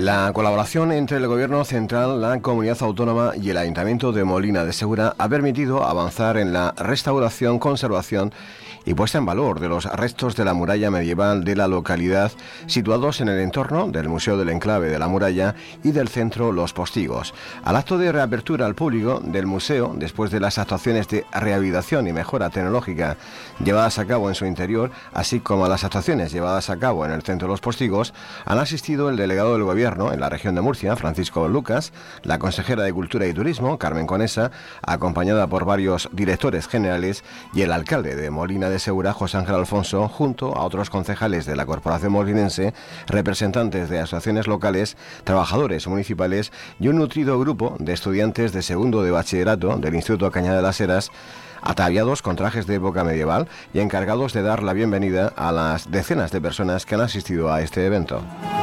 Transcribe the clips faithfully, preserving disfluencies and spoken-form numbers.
La colaboración entre el Gobierno central, la Comunidad Autónoma y el Ayuntamiento de Molina de Segura ha permitido avanzar en la restauración, conservación y puesta en valor de los restos de la muralla medieval de la localidad, situados en el entorno del Museo del Enclave de la Muralla y del Centro Los Postigos. Al acto de reapertura al público del museo, después de las actuaciones de rehabilitación y mejora tecnológica llevadas a cabo en su interior, así como a las actuaciones llevadas a cabo en el Centro Los Postigos, han asistido el delegado del Gobierno en la región de Murcia, Francisco Lucas, la consejera de Cultura y Turismo, Carmen Conesa, acompañada por varios directores generales, y el alcalde de Molina de Segura, José Ángel Alfonso, junto a otros concejales de la Corporación Molinense, representantes de asociaciones locales, trabajadores municipales y un nutrido grupo de estudiantes de segundo de bachillerato del Instituto Cañada de las Heras, ataviados con trajes de época medieval y encargados de dar la bienvenida a las decenas de personas que han asistido a este evento.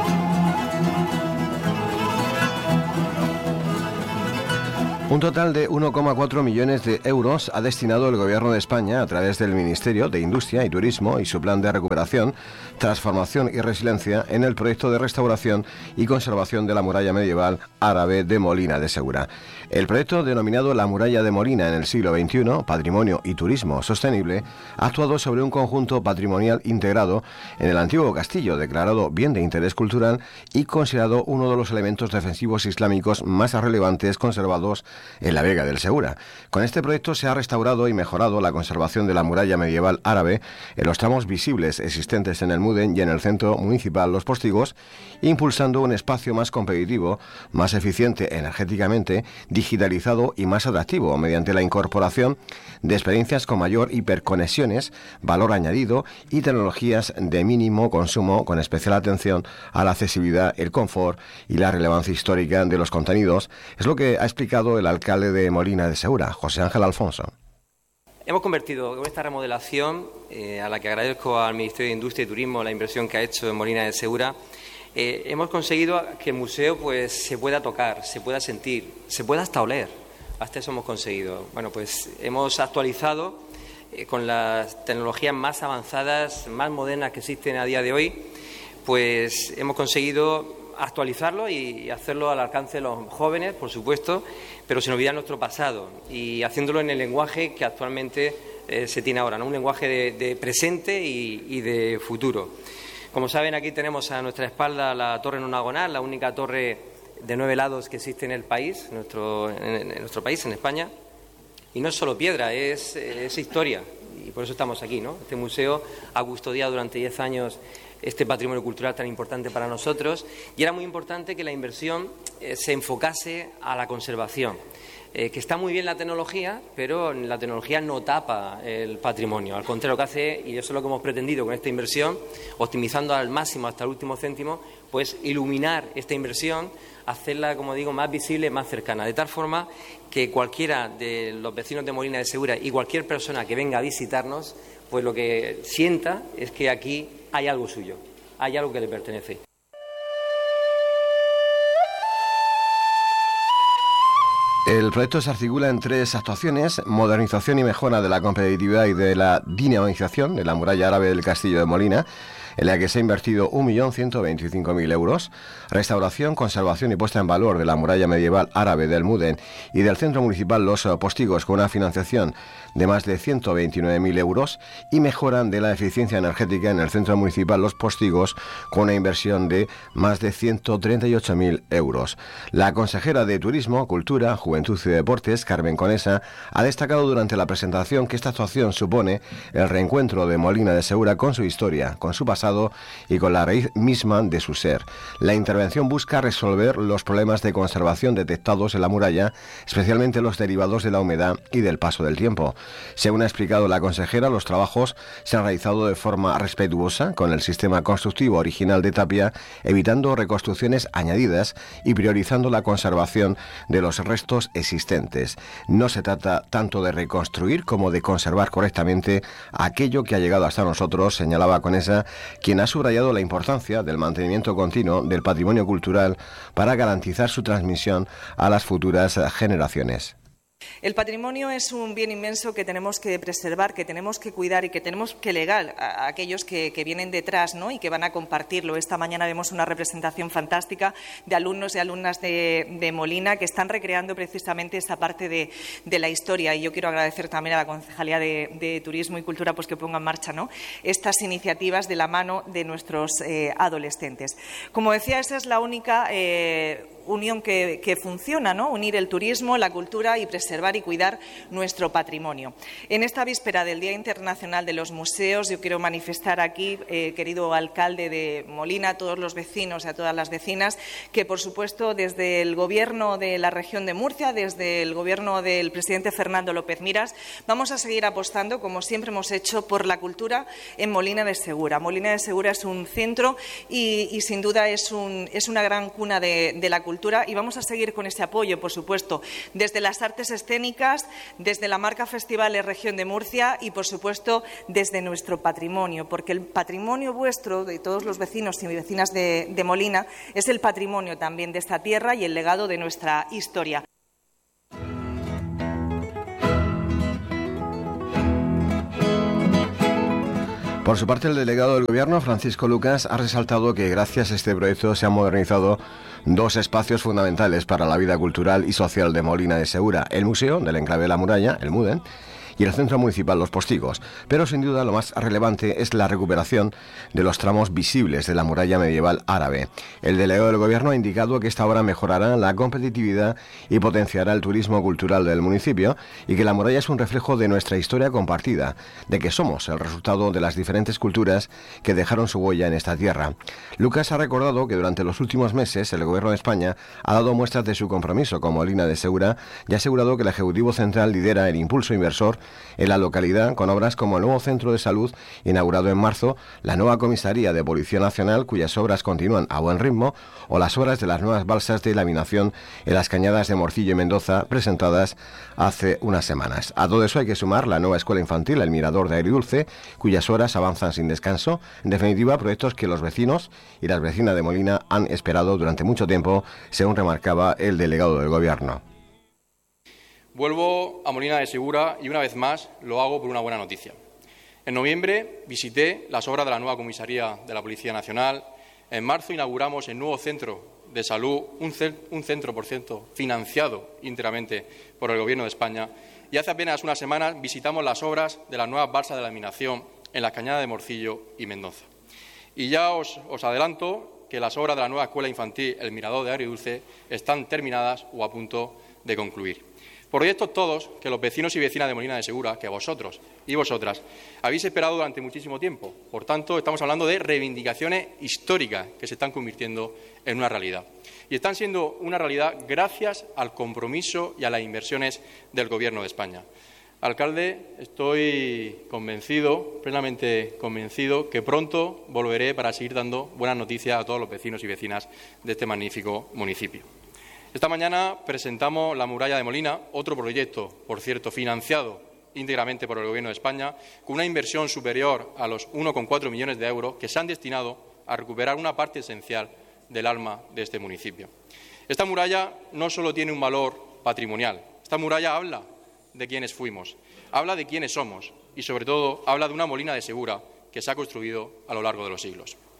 Un total de uno coma cuatro millones de euros ha destinado el Gobierno de España a través del Ministerio de Industria y Turismo y su plan de recuperación, transformación y resiliencia en el proyecto de restauración y conservación de la muralla medieval árabe de Molina de Segura. El proyecto, denominado La Muralla de Molina en el siglo veintiuno, Patrimonio y Turismo Sostenible, ha actuado sobre un conjunto patrimonial integrado en el antiguo castillo, declarado bien de interés cultural y considerado uno de los elementos defensivos islámicos más relevantes conservados en la Vega del Segura. Con este proyecto se ha restaurado y mejorado la conservación de la muralla medieval árabe en los tramos visibles existentes en el Muden y en el centro municipal Los Postigos, impulsando un espacio más competitivo, más eficiente energéticamente, digitalizado y más atractivo mediante la incorporación de experiencias con mayor hiperconexiones, valor añadido y tecnologías de mínimo consumo, con especial atención a la accesibilidad, el confort y la relevancia histórica de los contenidos. Es lo que ha explicado el alcalde de Molina de Segura, José Ángel Alfonso. Hemos convertido con esta remodelación, eh, a la que agradezco al Ministerio de Industria y Turismo la inversión que ha hecho en Molina de Segura, eh, hemos conseguido que el museo pues se pueda tocar, se pueda sentir, se pueda hasta oler. Hasta eso hemos conseguido. Bueno, pues hemos actualizado eh, con las tecnologías más avanzadas, más modernas que existen a día de hoy, pues hemos conseguido actualizarlo y hacerlo al alcance de los jóvenes, por supuesto, pero sin olvidar nuestro pasado y haciéndolo en el lenguaje que actualmente eh, se tiene ahora, ¿no? Un lenguaje de, de presente y, y de futuro. Como saben, aquí tenemos a nuestra espalda la Torre Nonagonal, la única torre de nueve lados que existe en el país, nuestro, en, en nuestro país, en España. Y no es solo piedra, es, es historia. Y por eso estamos aquí, ¿no? Este museo ha custodiado durante diez años este patrimonio cultural tan importante para nosotros, y era muy importante que la inversión eh, se enfocase a la conservación. Eh, que está muy bien la tecnología, pero la tecnología no tapa el patrimonio. Al contrario, lo que hace, y eso es lo que hemos pretendido con esta inversión, optimizando al máximo hasta el último céntimo, pues iluminar esta inversión, hacerla, como digo, más visible, más cercana, de tal forma que cualquiera de los vecinos de Molina de Segura y cualquier persona que venga a visitarnos, pues lo que sienta es que aquí hay algo suyo, hay algo que le pertenece. El proyecto se articula en tres actuaciones: modernización y mejora de la competitividad y de la dinamización de la muralla árabe del Castillo de Molina, en la que se ha invertido un millón ciento veinticinco mil euros, restauración, conservación y puesta en valor de la muralla medieval árabe del Muden y del Centro Municipal Los Postigos, con una financiación de más de ciento veintinueve mil euros, y mejora de la eficiencia energética en el Centro Municipal Los Postigos, con una inversión de más de ciento treinta y ocho mil euros. La consejera de Turismo, Cultura, Juventud y Deportes, Carmen Conesa, ha destacado durante la presentación que esta actuación supone el reencuentro de Molina de Segura con su historia, con su pasado y con la raíz misma de su ser. La intervención busca resolver los problemas de conservación detectados en la muralla, especialmente los derivados de la humedad y del paso del tiempo. Según ha explicado la consejera, los trabajos se han realizado de forma respetuosa con el sistema constructivo original de tapia, evitando reconstrucciones añadidas y priorizando la conservación de los restos existentes. No se trata tanto de reconstruir como de conservar correctamente aquello que ha llegado hasta nosotros, señalaba Conesa, quien ha subrayado la importancia del mantenimiento continuo del patrimonio cultural para garantizar su transmisión a las futuras generaciones. El patrimonio es un bien inmenso que tenemos que preservar, que tenemos que cuidar y que tenemos que legar a aquellos que, que vienen detrás, ¿no?, y que van a compartirlo. Esta mañana vemos una representación fantástica de alumnos y alumnas de, de Molina que están recreando precisamente esta parte de, de la historia. Y yo quiero agradecer también a la Concejalía de, de Turismo y Cultura pues, que ponga en marcha, ¿no?, estas iniciativas de la mano de nuestros eh, adolescentes. Como decía, esa es la única eh, unión que, que funciona, ¿no?, unir el turismo, la cultura y preservar y cuidar nuestro patrimonio. En esta víspera del Día Internacional de los Museos, yo quiero manifestar aquí, eh, querido alcalde de Molina, a todos los vecinos y a todas las vecinas, que, por supuesto, desde el Gobierno de la región de Murcia, desde el Gobierno del presidente Fernando López Miras, vamos a seguir apostando, como siempre hemos hecho, por la cultura en Molina de Segura. Molina de Segura es un centro y, y sin duda, es, un, es una gran cuna de, de la cultura. Cultura y vamos a seguir con ese apoyo, por supuesto, desde las artes escénicas, desde la marca Festivales Región de Murcia y, por supuesto, desde nuestro patrimonio, porque el patrimonio vuestro, de todos los vecinos y vecinas de, de Molina, es el patrimonio también de esta tierra y el legado de nuestra historia. Por su parte, el delegado del Gobierno, Francisco Lucas, ha resaltado que gracias a este proyecto se han modernizado dos espacios fundamentales para la vida cultural y social de Molina de Segura: el Museo del Enclave de la Muralla, el MUDEN, y el Centro Municipal Los Postigos. Pero sin duda lo más relevante es la recuperación de los tramos visibles de la muralla medieval árabe. El delegado del Gobierno ha indicado que esta obra mejorará la competitividad y potenciará el turismo cultural del municipio y que la muralla es un reflejo de nuestra historia compartida, de que somos el resultado de las diferentes culturas que dejaron su huella en esta tierra. Lucas ha recordado que durante los últimos meses el Gobierno de España ha dado muestras de su compromiso con Molina de Segura y ha asegurado que el Ejecutivo Central lidera el impulso inversor en la localidad, con obras como el nuevo centro de salud inaugurado en marzo, la nueva comisaría de Policía Nacional, cuyas obras continúan a buen ritmo, o las obras de las nuevas balsas de laminación en las cañadas de Morcillo y Mendoza, presentadas hace unas semanas. A todo eso hay que sumar la nueva escuela infantil, el Mirador de Agridulce, cuyas horas avanzan sin descanso. En definitiva, proyectos que los vecinos y las vecinas de Molina han esperado durante mucho tiempo, según remarcaba el delegado del Gobierno. Vuelvo a Molina de Segura y una vez más lo hago por una buena noticia. En noviembre visité las obras de la nueva comisaría de la Policía Nacional. En marzo inauguramos el nuevo centro de salud, un, ce un centro, por cierto, financiado íntegramente por el Gobierno de España. Y hace apenas unas semanas visitamos las obras de las nuevas balsas de laminación en las cañadas de Morcillo y Mendoza. Y ya os, os adelanto que las obras de la nueva escuela infantil, el Mirador de Agridulce, están terminadas o a punto de concluir. Proyectos todos que los vecinos y vecinas de Molina de Segura, que vosotros y vosotras habéis esperado durante muchísimo tiempo. Por tanto, estamos hablando de reivindicaciones históricas que se están convirtiendo en una realidad. Y están siendo una realidad gracias al compromiso y a las inversiones del Gobierno de España. Alcalde, estoy convencido, plenamente convencido, que pronto volveré para seguir dando buenas noticias a todos los vecinos y vecinas de este magnífico municipio. Esta mañana presentamos la muralla de Molina, otro proyecto, por cierto, financiado íntegramente por el Gobierno de España, con una inversión superior a los uno coma cuatro millones de euros que se han destinado a recuperar una parte esencial del alma de este municipio. Esta muralla no solo tiene un valor patrimonial, esta muralla habla de quiénes fuimos, habla de quiénes somos y, sobre todo, habla de una Molina de Segura que se ha construido a lo largo de los siglos.